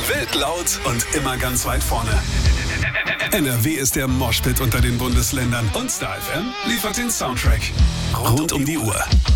Wild laut und immer ganz weit vorne. NRW ist der Moshpit unter den Bundesländern und Star FM liefert den Soundtrack rund um die Uhr.